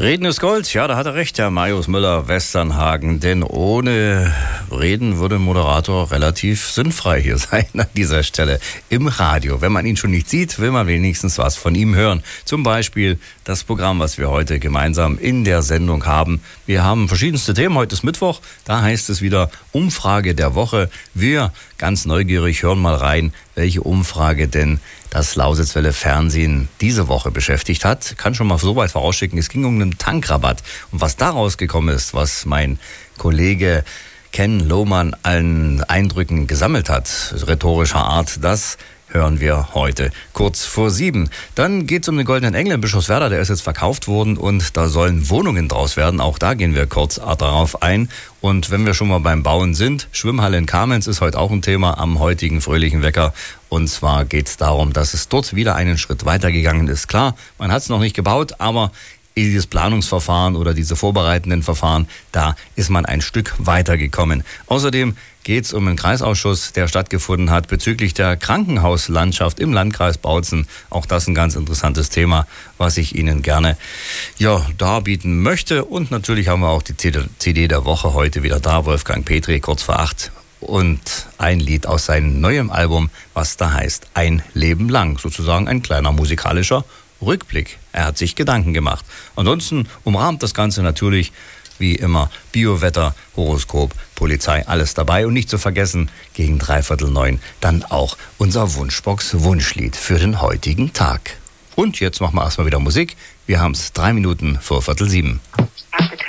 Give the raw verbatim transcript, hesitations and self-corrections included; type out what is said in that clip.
Reden ist Gold, ja, da hat er recht, Herr Marius Müller-Westernhagen, denn ohne Reden würde ein Moderator relativ sinnfrei hier sein an dieser Stelle im Radio. Wenn man ihn schon nicht sieht, will man wenigstens was von ihm hören. Zum Beispiel das Programm, was wir heute gemeinsam in der Sendung haben. Wir haben verschiedenste Themen, heute ist Mittwoch, da heißt es wieder Umfrage der Woche. Wir, ganz neugierig, hören mal rein, welche Umfrage denn das Lausitzwelle Fernsehen diese Woche beschäftigt hat. Kann schon mal so weit vorausschicken, es ging um einen Tankrabatt. Und was daraus gekommen ist, was mein Kollege Ken Lohmann allen Eindrücken gesammelt hat, rhetorischer Art, das hören wir heute kurz vor sieben. Dann geht es um den Goldenen Engel in Bischofswerda, der ist jetzt verkauft worden und da sollen Wohnungen draus werden. Auch da gehen wir kurz darauf ein. Und wenn wir schon mal beim Bauen sind, Schwimmhalle in Kamenz ist heute auch ein Thema am heutigen fröhlichen Wecker. Und zwar geht es darum, dass es dort wieder einen Schritt weitergegangen ist. Klar, man hat es noch nicht gebaut, aber dieses Planungsverfahren oder diese vorbereitenden Verfahren, da ist man ein Stück weitergekommen. Außerdem geht es um einen Kreisausschuss, der stattgefunden hat bezüglich der Krankenhauslandschaft im Landkreis Bautzen. Auch das ein ganz interessantes Thema, was ich Ihnen gerne ja, darbieten möchte. Und natürlich haben wir auch die C D der Woche heute wieder da. Wolfgang Petri, kurz vor acht. Und ein Lied aus seinem neuen Album, was da heißt Ein Leben lang. Sozusagen ein kleiner musikalischer Rückblick. Er hat sich Gedanken gemacht. Ansonsten umrahmt das Ganze natürlich wie immer Biowetter, Horoskop, Polizei, alles dabei. Und nicht zu vergessen, gegen dreiviertel neun dann auch unser Wunschbox-Wunschlied für den heutigen Tag. Und jetzt machen wir erstmal wieder Musik. Wir haben es drei Minuten vor Viertel sieben.